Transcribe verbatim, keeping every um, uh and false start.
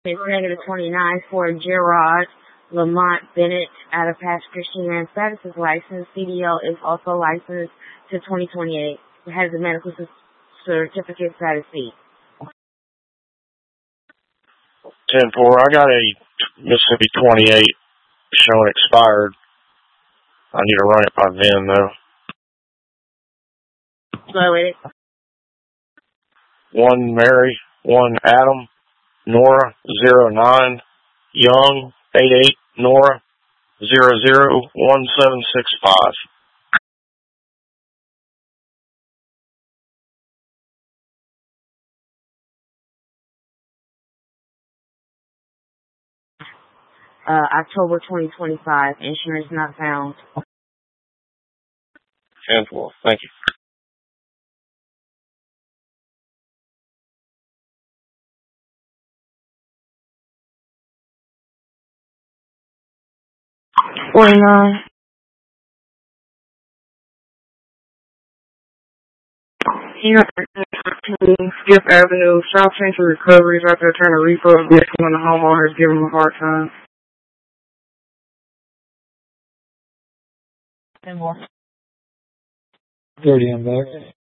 It's negative twenty-nine for Gerard Lamont Bennett out of Pass Christian Man. Status is licensed. C D L is also licensed to twenty twenty-eight. It has a medical certificate status C. ten four, I got a Mississippi twenty-eight showing expired. I need to run it by V I N though. Slow with it. One Mary, one Adam, Nora, zero nine, Young, eight eight, Nora, zero zero, one seven six five. Uh, October twenty twenty-five. Insurance not found. ten four, thank you. forty-nine. You know, Fifth Avenue, South Central Recovery is out there trying to refund this when the homeowners give them a hard time. ten more. thirty, I'm back.